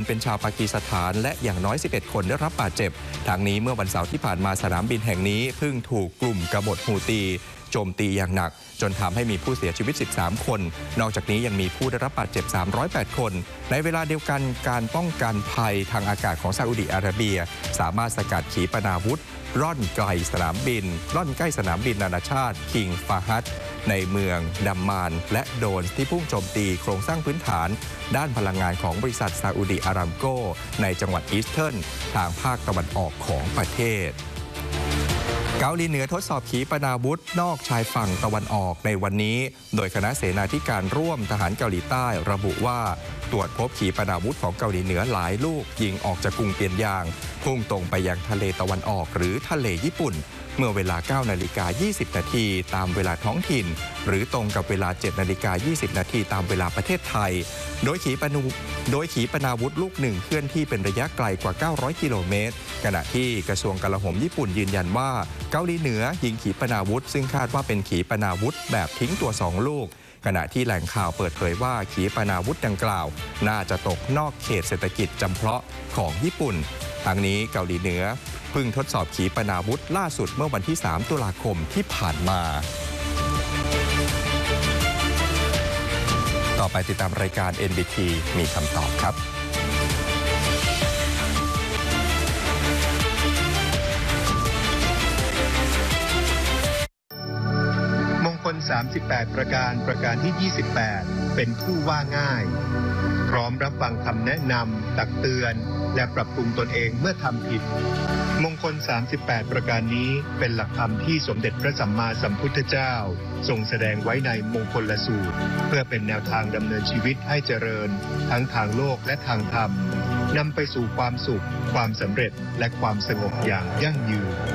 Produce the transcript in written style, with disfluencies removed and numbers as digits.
เป็นชาวปากีสถานและอย่างน้อย 11 คนได้รับบาดเจ็บทางนี้เมื่อวันเสาร์ที่ผ่านมาสนามบินแห่งนี้เพิ่งถูกกลุ่มกบฏฮูตีโจมตีอย่างหนักจนทำให้มีผู้เสียชีวิต 13 คนนอกจากนี้ยังมีผู้ได้รับบาดเจ็บ 308 คนในเวลาเดียวกันการป้องกันภัยทางอากาศของซาอุดิอาระเบียสามารถสกัดขีปนาวุธร่อนใกล้สนามบินนานาชาติคิงฟาฮัดในเมืองดัมมานและโดนที่พุ่งโจมตีโครงสร้างพื้นฐานด้านพลังงานของบริษัทซาอุดิอารามโกในจังหวัดอีสเทิร์นทางภาคตะวันออกของประเทศเกาหลีเหนือทดสอบขีปนาวุธนอกชายฝั่งตะวันออกในวันนี้โดยคณะเสนาธิการร่วมทหารเกาหลีใต้ระบุว่าตรวจพบขีปนาวุธของเกาหลีเหนือหลายลูกยิงออกจากกรุงเปียนยางพุ่งตรงไปยังทะเลตะวันออกหรือทะเลญี่ปุ่นเมื่อเวลา 9:20 นาทีตามเวลาท้องถิ่นหรือตรงกับเวลา 7:20 นาทีตามเวลาประเทศไทยโดยขีปนาวุธลูกหนึ่งเคลื่อนที่เป็นระยะไกลกว่า 900 กิโลเมตรขณะที่กระทรวงกลาโหมญี่ปุ่นยืนยันว่าเกาหลีเหนือยิงขีปนาวุธซึ่งคาดว่าเป็นขีปนาวุธแบบทิ้งตัว2ลูกขณะที่แหล่งข่าวเปิดเผยว่าขีปนาวุธดังกล่าวน่าจะตกนอกเขตเศรษฐกิจจำเพาะของญี่ปุ่นทั้งนี้เกาหลีเหนือเพิ่งทดสอบขีปนาวุธล่าสุดเมื่อวันที่ 3 ตุลาคมที่ผ่านมาต่อไปติดตามรายการ NBT มีคำตอบครับมงคล 38 ประการที่ 28 เป็นผู้ว่าง่ายพร้อมรับฟังคำแนะนำตักเตือนและปรับปรุงตนเองเมื่อทำผิดมงคล 38 ประการนี้เป็นหลักธรรมที่สมเด็จพระสัมมาสัมพุทธเจ้าทรงแสดงไว้ในมงคลสูตรเพื่อเป็นแนวทางดำเนินชีวิตให้เจริญทั้งทางโลกและทางธรรมนำไปสู่ความสุขความสำเร็จและความสงบอย่างยั่งยืน